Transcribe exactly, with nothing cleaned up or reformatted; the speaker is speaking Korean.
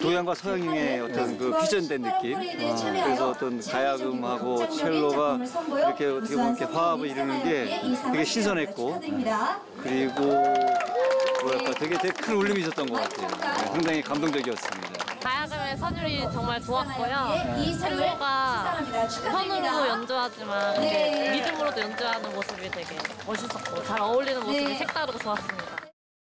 동양과 서양의 어떤 그 퓨전된 느낌. 그래서 어떤 가야금하고 첼로가 이렇게 어떻게 보면 이렇게 화합을 이루는 게 되게 신선했고, 그리고 뭐랄까 되게 되게 큰 울림이 있었던 것 같아요. 네, 상당히 감동적이었습니다. 가야금의 선율이 정말 좋았고요. 첼로가 현으로 연주하지만 이게 리듬으로도 연주하는 모습이 되게 멋있었고 잘 어울리는 모습이 색다르고 좋았습니다.